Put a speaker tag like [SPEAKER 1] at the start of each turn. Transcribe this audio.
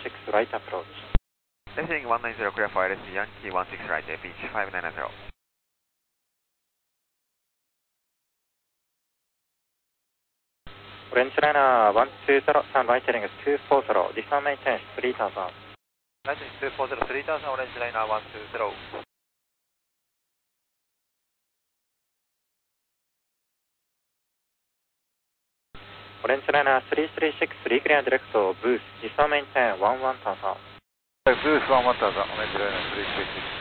[SPEAKER 1] 360 right approach.
[SPEAKER 2] Lifting 190 clear for LSC Yankee 16 right, beach 590.
[SPEAKER 1] Orange liner 120, turn right heading 240, descend maintain 3000.
[SPEAKER 2] Lightning 240 3000, orange liner 120.
[SPEAKER 1] Orange liner 336, reclear direct boost, descend maintain 11000.
[SPEAKER 2] Boost 11000, orange liner 336.